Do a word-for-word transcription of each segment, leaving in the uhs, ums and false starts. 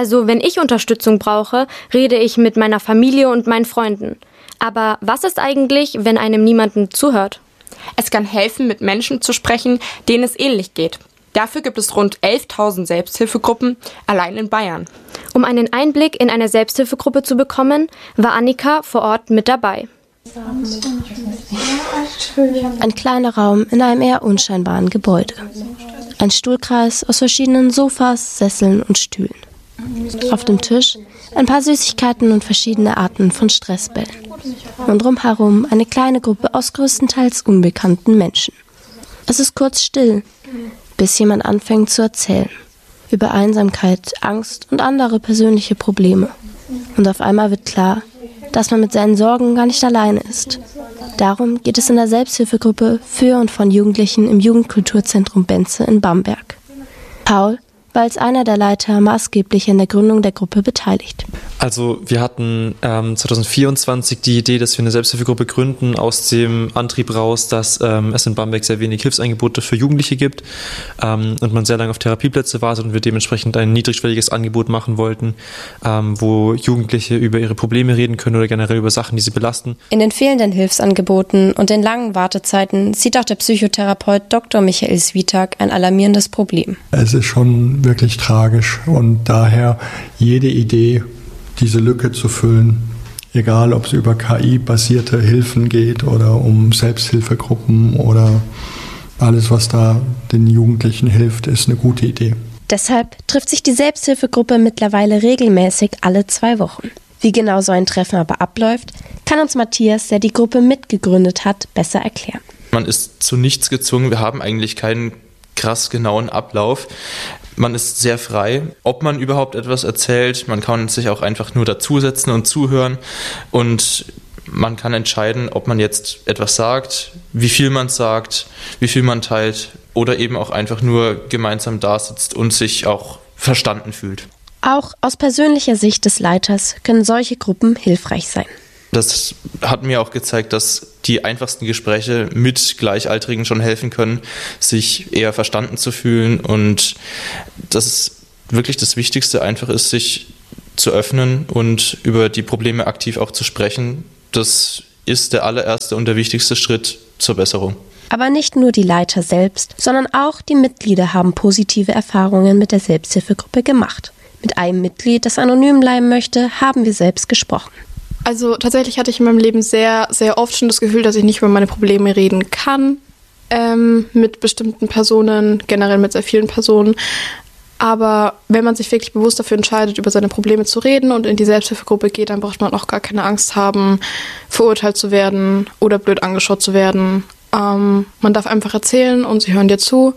Also wenn ich Unterstützung brauche, rede ich mit meiner Familie und meinen Freunden. Aber was ist eigentlich, wenn einem niemanden zuhört? Es kann helfen, mit Menschen zu sprechen, denen es ähnlich geht. Dafür gibt es rund elftausend Selbsthilfegruppen allein in Bayern. Um einen Einblick in eine Selbsthilfegruppe zu bekommen, war Annika vor Ort mit dabei. Ein kleiner Raum in einem eher unscheinbaren Gebäude. Ein Stuhlkreis aus verschiedenen Sofas, Sesseln und Stühlen. Auf dem Tisch ein paar Süßigkeiten und verschiedene Arten von Stressbällen. Und drumherum eine kleine Gruppe aus größtenteils unbekannten Menschen. Es ist kurz still, bis jemand anfängt zu erzählen. Über Einsamkeit, Angst und andere persönliche Probleme. Und auf einmal wird klar, dass man mit seinen Sorgen gar nicht alleine ist. Darum geht es in der Selbsthilfegruppe für und von Jugendlichen im Jugendkulturzentrum Benze in Bamberg. Paul war als einer der Leiter maßgeblich in der Gründung der Gruppe beteiligt. Also wir hatten ähm, zwanzig vierundzwanzig die Idee, dass wir eine Selbsthilfegruppe gründen, aus dem Antrieb raus, dass ähm, es in Bamberg sehr wenig Hilfsangebote für Jugendliche gibt ähm, und man sehr lange auf Therapieplätze wartet und wir dementsprechend ein niedrigschwelliges Angebot machen wollten, ähm, wo Jugendliche über ihre Probleme reden können oder generell über Sachen, die sie belasten. In den fehlenden Hilfsangeboten und den langen Wartezeiten sieht auch der Psychotherapeut Doktor Michael Switak ein alarmierendes Problem. Es ist schon wirklich tragisch und daher jede Idee, diese Lücke zu füllen, egal ob es über K I-basierte Hilfen geht oder um Selbsthilfegruppen oder alles, was da den Jugendlichen hilft, ist eine gute Idee. Deshalb trifft sich die Selbsthilfegruppe mittlerweile regelmäßig alle zwei Wochen. Wie genau so ein Treffen aber abläuft, kann uns Matthias, der die Gruppe mitgegründet hat, besser erklären. Man ist zu nichts gezwungen, wir haben eigentlich keinen krass genauen Ablauf. Man ist sehr frei, ob man überhaupt etwas erzählt. Man kann sich auch einfach nur dazusetzen und zuhören. Und man kann entscheiden, ob man jetzt etwas sagt, wie viel man sagt, wie viel man teilt oder eben auch einfach nur gemeinsam da sitzt und sich auch verstanden fühlt. Auch aus persönlicher Sicht des Leiters können solche Gruppen hilfreich sein. Das hat mir auch gezeigt, dass die einfachsten Gespräche mit Gleichaltrigen schon helfen können, sich eher verstanden zu fühlen und dass es wirklich das Wichtigste einfach ist, sich zu öffnen und über die Probleme aktiv auch zu sprechen. Das ist der allererste und der wichtigste Schritt zur Besserung. Aber nicht nur die Leiter selbst, sondern auch die Mitglieder haben positive Erfahrungen mit der Selbsthilfegruppe gemacht. Mit einem Mitglied, das anonym bleiben möchte, haben wir selbst gesprochen. Also tatsächlich hatte ich in meinem Leben sehr, sehr oft schon das Gefühl, dass ich nicht über meine Probleme reden kann, ähm, mit bestimmten Personen, generell mit sehr vielen Personen. Aber wenn man sich wirklich bewusst dafür entscheidet, über seine Probleme zu reden und in die Selbsthilfegruppe geht, dann braucht man auch gar keine Angst haben, verurteilt zu werden oder blöd angeschaut zu werden. Ähm, man darf einfach erzählen und sie hören dir zu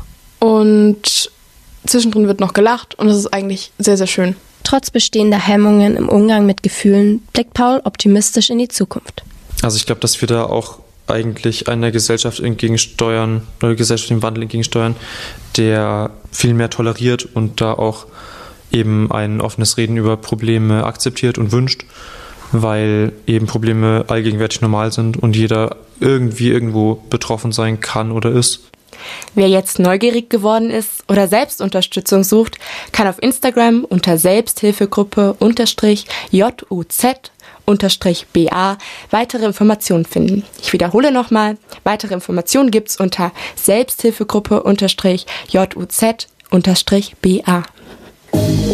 und zwischendrin wird noch gelacht und das ist eigentlich sehr, sehr schön. Trotz bestehender Hemmungen im Umgang mit Gefühlen blickt Paul optimistisch in die Zukunft. Also ich glaube, dass wir da auch eigentlich einer Gesellschaft entgegensteuern, oder gesellschaftlichen Wandel entgegensteuern, der viel mehr toleriert und da auch eben ein offenes Reden über Probleme akzeptiert und wünscht, weil eben Probleme allgegenwärtig normal sind und jeder irgendwie irgendwo betroffen sein kann oder ist. Wer jetzt neugierig geworden ist oder Selbstunterstützung sucht, kann auf Instagram unter Selbsthilfegruppe unterstrich J U Z unterstrich B A weitere Informationen finden. Ich wiederhole nochmal, weitere Informationen gibt's unter Selbsthilfegruppe unterstrich J U Z unterstrich B A.